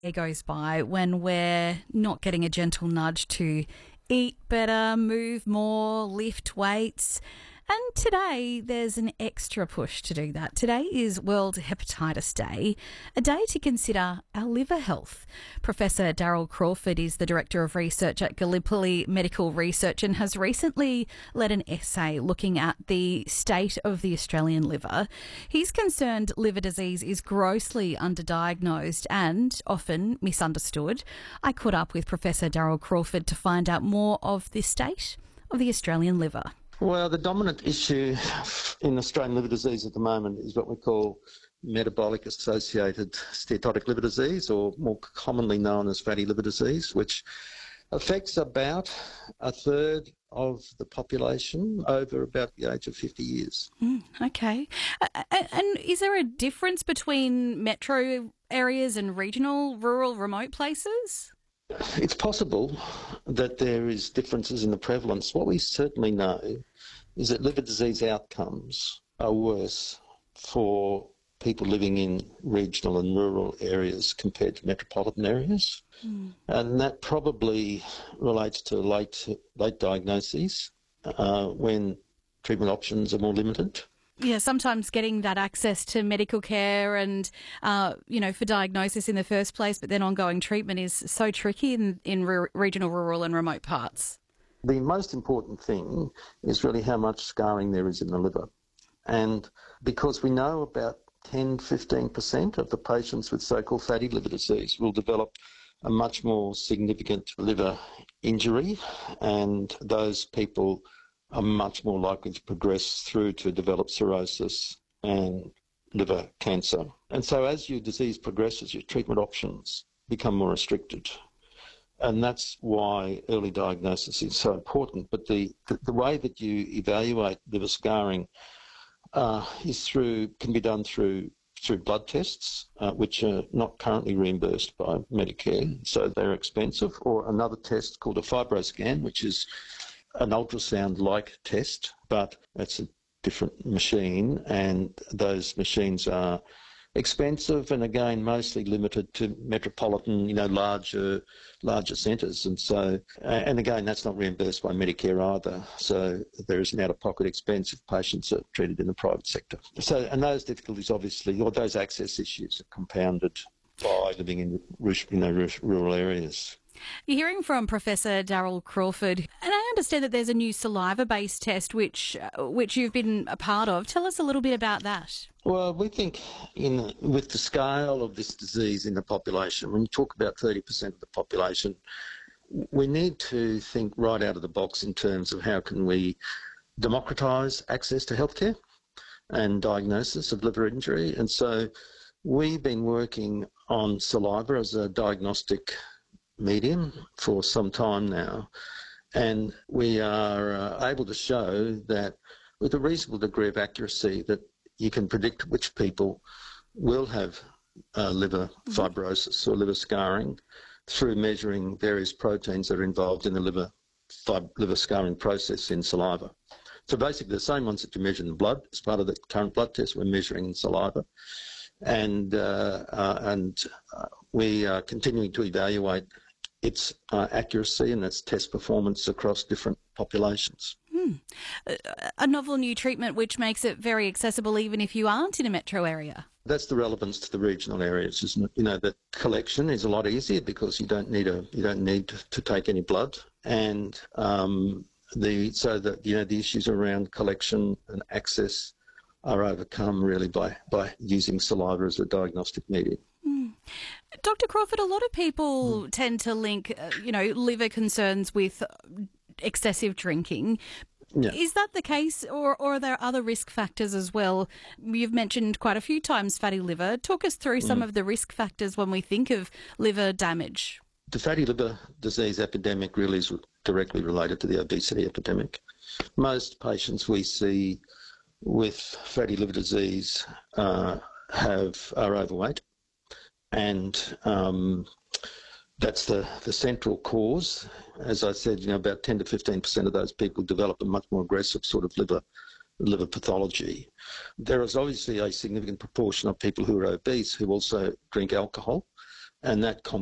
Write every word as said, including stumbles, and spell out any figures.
It goes by when we're not getting a gentle nudge to eat better, move more, lift weights. And today there's an extra push to do that. Today is World Hepatitis Day, a day to consider our liver health. Professor Darryl Crawford is the Director of Research at Gallipoli Medical Research and has recently led an essay looking at the state of the Australian liver. He's concerned liver disease is grossly underdiagnosed and often misunderstood. I caught up with Professor Darryl Crawford to find out more of the state of the Australian liver. Well, the dominant issue in Australian liver disease at the moment is what we call metabolic associated steatotic liver disease, or more commonly known as fatty liver disease, which affects about a third of the population over about the age of fifty years. Mm, okay. Uh, and is there a difference between metro areas and regional, rural, remote places? It's possible that there is differences in the prevalence. What we certainly know is that liver disease outcomes are worse for people living in regional and rural areas compared to metropolitan areas. Mm. And that probably relates to late late diagnoses uh, when treatment options are more limited. Yeah, sometimes getting that access to medical care and, uh, you know, for diagnosis in the first place, but then ongoing treatment is so tricky in, in re- regional, rural and remote parts. The most important thing is really how much scarring there is in the liver. And because we know about ten to fifteen percent of the patients with so-called fatty liver disease will develop a much more significant liver injury, and those people are much more likely to progress through to develop cirrhosis and liver cancer. And so as your disease progresses, your treatment options become more restricted. And that's why early diagnosis is so important. But the, the, the way that you evaluate liver scarring uh, is through, can be done through through blood tests, uh, which are not currently reimbursed by Medicare, so they're expensive, or another test called a fibroscan, which is an ultrasound-like test, but it's a different machine, and those machines are expensive and, again, mostly limited to metropolitan, you know, larger larger centres. And so, and again, that's not reimbursed by Medicare either. So there is an out-of-pocket expense if patients are treated in the private sector. So, and those difficulties, obviously, or those access issues are compounded by living in, you know, rural areas. You're hearing from Professor Darryl Crawford, and I understand that there's a new saliva-based test which uh, which you've been a part of. Tell us a little bit about that. Well, we think in with the scale of this disease in the population, when you talk about thirty percent of the population, we need to think right out of the box in terms of how can we democratise access to healthcare and diagnosis of liver injury. And so we've been working on saliva as a diagnostic medium for some time now, and we are uh, able to show that with a reasonable degree of accuracy that you can predict which people will have uh, liver fibrosis or liver scarring through measuring various proteins that are involved in the liver fib- liver scarring process in saliva. So basically the same ones that you measure in the blood as part of the current blood test we're measuring in saliva, and uh, uh, and uh, we are continuing to evaluate its uh, accuracy and its test performance across different populations. Hmm. A novel new treatment which makes it very accessible even if you aren't in a metro area. That's the relevance to the regional areas, isn't it? You know, that collection is a lot easier because you don't need a you don't need to, to take any blood, and um, the so that you know the issues around collection and access are overcome really by by using saliva as a diagnostic medium. Mm. Doctor Crawford, a lot of people mm. tend to link, uh, you know, liver concerns with excessive drinking. Yeah. Is that the case, or, or are there other risk factors as well? You've mentioned quite a few times fatty liver. Talk us through some mm. of the risk factors when we think of liver damage. The fatty liver disease epidemic really is directly related to the obesity epidemic. Most patients we see with fatty liver disease uh, have are overweight, and um, that's the, the central cause. As I said, you know, about ten to fifteen percent of those people develop a much more aggressive sort of liver liver pathology. There is obviously a significant proportion of people who are obese who also drink alcohol, And that